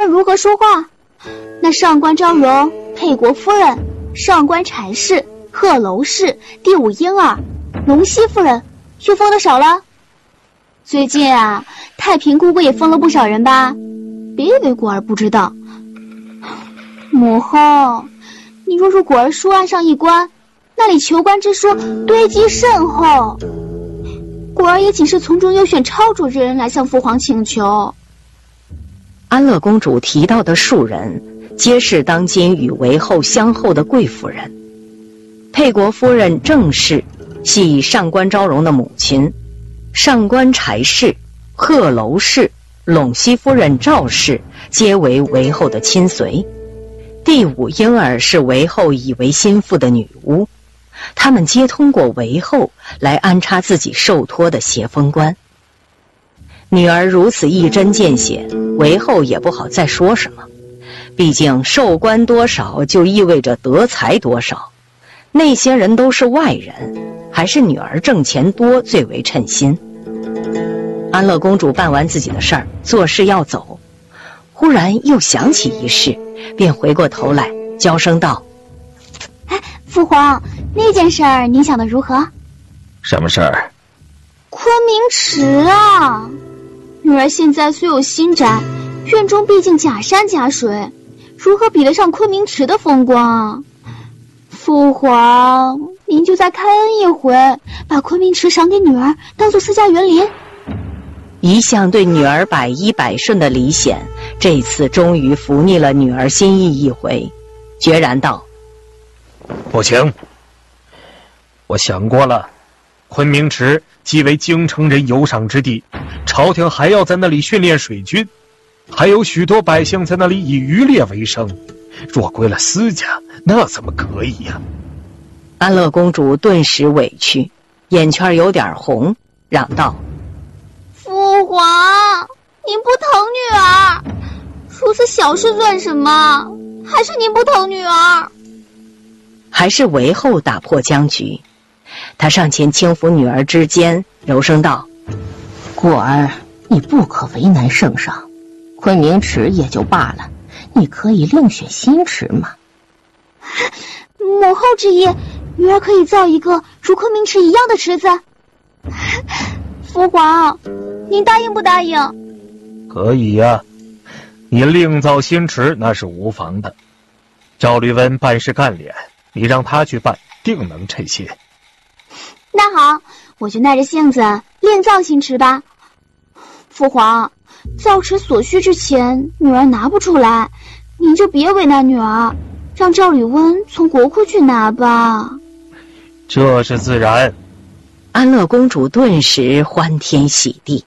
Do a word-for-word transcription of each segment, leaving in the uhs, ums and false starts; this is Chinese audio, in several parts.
如何说话？那上官昭容、沛国夫人、上官柴氏、贺楼氏、第五婴儿、龙熙夫人又封的少了。最近啊，太平姑姑也封了不少人吧？别以为果儿不知道。母后，你若入果儿书案上一观，那里求官之书堆积甚厚，果儿也仅是从中优选超主之人来向父皇请求。 安乐公主提到的数人，皆是当今与韦后相后的贵夫人。沛国夫人郑氏系上官昭容的母亲，上官柴氏、贺楼氏、陇西夫人赵氏皆为韦后的亲随。第五婴儿是韦后以为心腹的女巫，他们皆通过韦后来安插自己受托的协封官。女儿如此一针见血，韦后也不好再说什么，毕竟受官多少就意味着得财多少，那些人都是外人，还是女儿挣钱多最为称心。安乐公主办完自己的事儿，做事要走，忽然又想起一事，便回过头来娇声道： 哎，父皇，那件事儿您想得如何？ 什么事儿？ 昆明池啊，女儿现在虽有新宅，院中毕竟假山假水，如何比得上昆明池的风光？父皇，您就再开恩一回，把昆明池赏给女儿，当做私家园林。 一向对女儿百依百顺的李显，这次终于服逆了女儿心意一回，决然道： 不行，我想过了，昆明池既为京城人游赏之地，朝廷还要在那里训练水军，还有许多百姓在那里以渔猎为生，若归了私家，那怎么可以呀、啊？ 安乐公主顿时委屈，眼圈有点红，嚷道： 父皇，您不疼女儿，如此小事算什么？还是您不疼女儿？ 还是韦后打破僵局，他上前轻抚女儿之肩，柔声道： 果儿，你不可为难圣上，昆明池也就罢了，你可以另选新池嘛。 母后之意，女儿可以造一个如昆明池一样的池子。父皇，您答应不答应？ 可以呀、啊，你另造新池那是无妨的。赵吕温办事干练，你让他去办，定能称心。 那好，我就耐着性子另造新池吧。父皇，造池所需之钱，女儿拿不出来，您就别为难女儿，让赵吕温从国库去拿吧。 这是自然。 安乐公主顿时欢天喜地。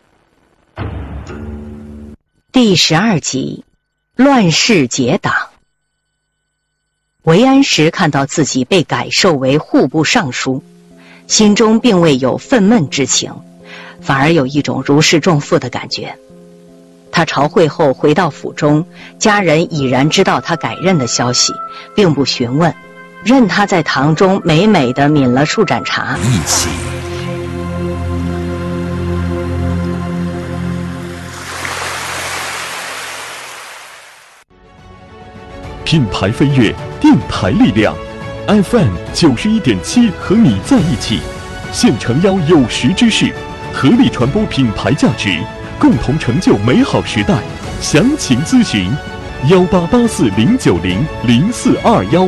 第十二集，乱世结党。韦安石看到自己被改授为户部尚书，心中并未有愤懑之情，反而有一种如释重负的感觉。他朝会后回到府中，家人已然知道他改任的消息，并不询问，任他在堂中美美地抿了数盏茶。 一起品牌飞跃，电台力量 ，F M 九十一点七和你在一起，现诚邀有识之士，合力传播品牌价值，共同成就美好时代。详情咨询幺八八四零九零零四二幺。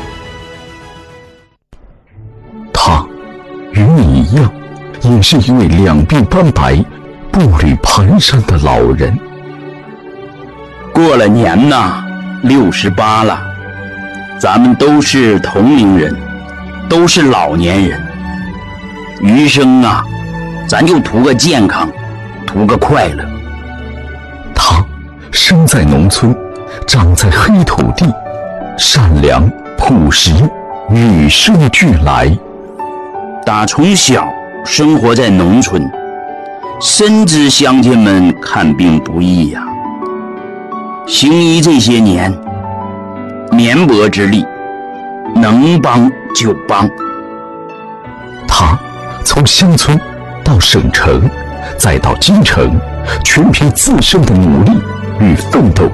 他与你一样，也是一位两鬓斑白、步履蹒跚的老人。 过了年呐，六十八了，咱们都是同龄人，都是老年人。余生啊，咱就图个健康，图个快乐。 他生在农村，长在黑土地，善良朴实，与生俱来。 打从小生活在农村，深知乡亲们看病不易呀、啊。行医这些年，绵薄之力，能帮就帮。 他从乡村到省城，再到京城，全凭自身的努力与奋斗，